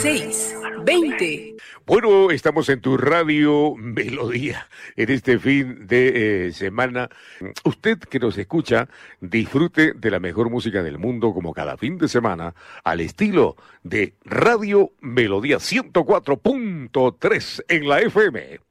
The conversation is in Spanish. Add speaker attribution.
Speaker 1: 620.
Speaker 2: Bueno, estamos en tu radio Melodía en este fin de semana. Usted que nos escucha, disfrute de la mejor música del mundo como cada fin de semana al estilo de Radio Melodía 104.3 en la FM.